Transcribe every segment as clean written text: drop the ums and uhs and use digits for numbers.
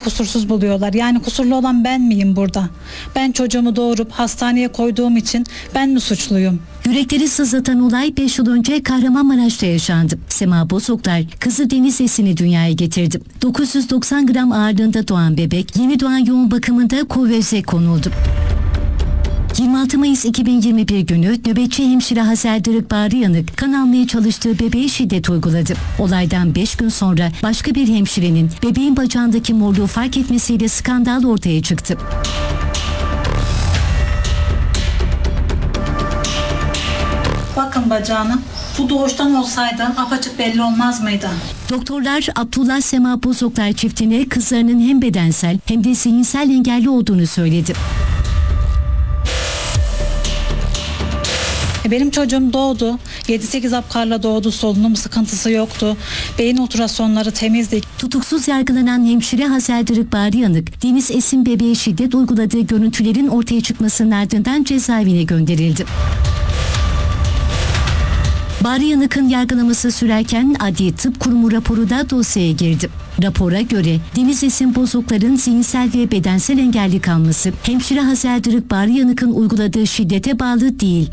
kusursuz buluyorlar. Yani kusurlu olan ben miyim burada? Ben çocuğumu doğurup hastaneye koyduğum için ben mi suçluyum? Yürekleri sızlatan olay 5 yıl önce Kahramanmaraş'ta yaşandı. Sema Bozoklar kızı Deniz Esin'i dünyaya getirdi. 990 gram ağırlığında doğan bebek yeni doğan yoğun bakımında kuvvete konuldu. 26 Mayıs 2021 günü nöbetçi hemşire Hazel Dırık Bağrıyanık kan almaya çalıştığı bebeğe şiddet uyguladı. Olaydan 5 gün sonra başka bir hemşirenin bebeğin bacağındaki morluğu fark etmesiyle skandal ortaya çıktı. Bakın bacağına. Bu doğuştan olsaydı apaçık belli olmaz mıydı? Doktorlar Abdullah Sema Bozoklar çiftine kızlarının hem bedensel hem de zihinsel engelli olduğunu söyledi. Benim çocuğum doğdu. 7-8 apkarla doğdu. Solunum sıkıntısı yoktu. Beyin ultrasonları temizdi. Tutuksuz yargılanan hemşire Hazel Dırık Bağrıyanık, Deniz Esin bebeğe şiddet uyguladığı görüntülerin ortaya çıkmasının ardından cezaevine gönderildi. Bağrıyanık'ın yargılaması sürerken Adli Tıp Kurumu raporu da dosyaya girdi. Rapora göre Deniz Esin Bozoklar'ın zihinsel ve bedensel engelli kalması hemşire Hazel Dırık Bağrıyanık'ın uyguladığı şiddete bağlı değil.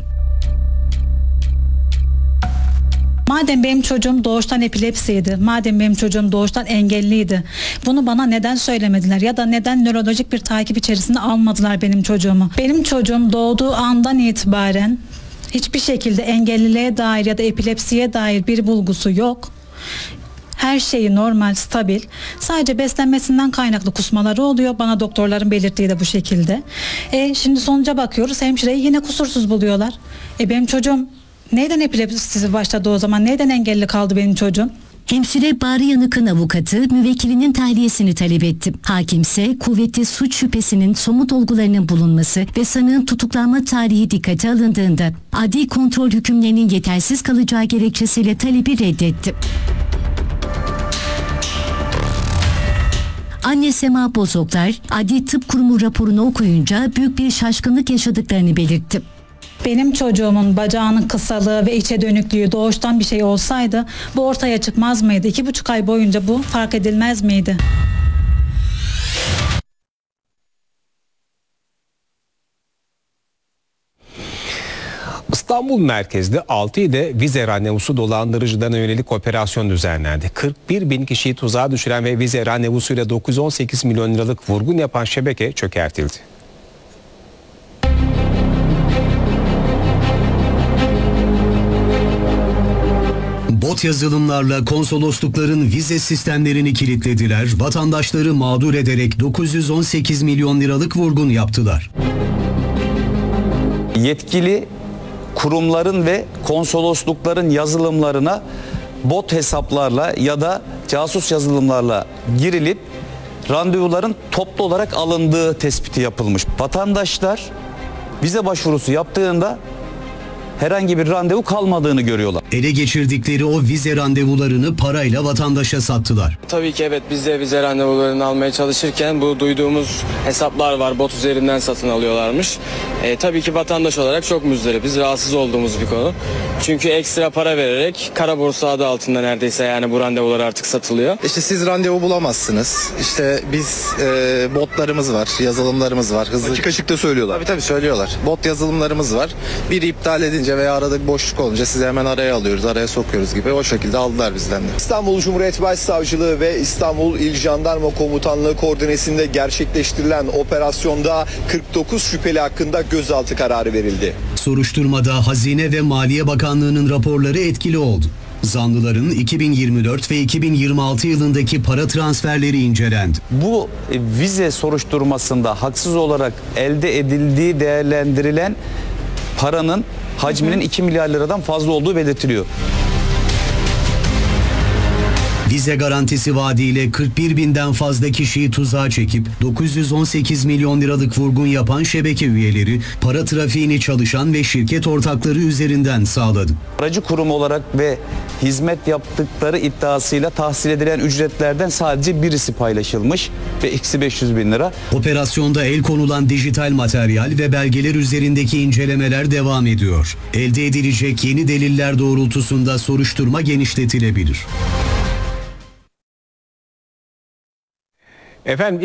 Madem benim çocuğum doğuştan epilepsiydi, madem benim çocuğum doğuştan engelliydi, bunu bana neden söylemediler ya da neden nörolojik bir takip içerisinde almadılar benim çocuğumu? Benim çocuğum doğduğu andan itibaren hiçbir şekilde engelliliğe dair ya da epilepsiye dair bir bulgusu yok. Her şeyi normal, stabil. Sadece beslenmesinden kaynaklı kusmaları oluyor. Bana doktorların belirttiği de bu şekilde. Şimdi sonuca bakıyoruz. Hemşireyi yine kusursuz buluyorlar. Benim çocuğum neyden epilepsisi başladı o zaman? Neyden engelli kaldı benim çocuğum? Hemşire Bağrıyanık'ın avukatı müvekkilinin tahliyesini talep etti. Hakimse kuvvetli suç şüphesinin somut olgularının bulunması ve sanığın tutuklanma tarihi dikkate alındığında adli kontrol hükümlerinin yetersiz kalacağı gerekçesiyle talebi reddetti. Anne Sema Bozoklar, Adli Tıp Kurumu raporunu okuyunca büyük bir şaşkınlık yaşadıklarını belirtti. Benim çocuğumun bacağının kısalığı ve içe dönüklüğü doğuştan bir şey olsaydı bu ortaya çıkmaz mıydı? 2,5 ay boyunca bu fark edilmez miydi? İstanbul merkezli 6 ilde vize randevusu dolandırıcılarına yönelik operasyon düzenlendi. 41 bin kişiyi tuzağa düşüren ve vize randevusuyla 918 milyon liralık vurgun yapan şebeke çökertildi. Bot yazılımlarla konsoloslukların vize sistemlerini kilitlediler, vatandaşları mağdur ederek 918 milyon liralık vurgun yaptılar. Yetkili kurumların ve konsoloslukların yazılımlarına bot hesaplarla ya da casus yazılımlarla girilip randevuların toplu olarak alındığı tespiti yapılmış. Vatandaşlar vize başvurusu yaptığında herhangi bir randevu kalmadığını görüyorlar. Ele geçirdikleri o vize randevularını parayla vatandaşa sattılar. Tabii ki evet, biz de vize randevularını almaya çalışırken bu duyduğumuz hesaplar var, bot üzerinden satın alıyorlarmış. Tabii ki vatandaş olarak çok muzdaripiz, rahatsız olduğumuz bir konu. Çünkü ekstra para vererek kara borsa adı altında neredeyse yani bu randevular artık satılıyor. İşte siz randevu bulamazsınız. İşte biz botlarımız var, yazılımlarımız var. Hızlı... Açık açık da söylüyorlar. Tabii söylüyorlar. Bot yazılımlarımız var. Biri iptal edince veya arada bir boşluk olunca sizi hemen araya alıyoruz, araya sokuyoruz gibi. O şekilde aldılar bizden de. İstanbul Cumhuriyet Başsavcılığı ve İstanbul İl Jandarma Komutanlığı koordinesinde gerçekleştirilen operasyonda 49 şüpheli hakkında gözaltı kararı verildi. Soruşturmada Hazine ve Maliye Bakanlığı'nın raporları etkili oldu. Zanlıların 2024 ve 2026 yılındaki para transferleri incelendi. Bu vize soruşturmasında haksız olarak elde edildiği değerlendirilen paranın hacminin 2 milyar liradan fazla olduğu belirtiliyor. Vize garantisi vaadiyle 41 binden fazla kişiyi tuzağa çekip 918 milyon liralık vurgun yapan şebeke üyeleri para trafiğini çalışan ve şirket ortakları üzerinden sağladı. Aracı kurum olarak ve hizmet yaptıkları iddiasıyla tahsil edilen ücretlerden sadece birisi paylaşılmış ve eksi 500 bin lira. Operasyonda el konulan dijital materyal ve belgeler üzerindeki incelemeler devam ediyor. Elde edilecek yeni deliller doğrultusunda soruşturma genişletilebilir. Efendim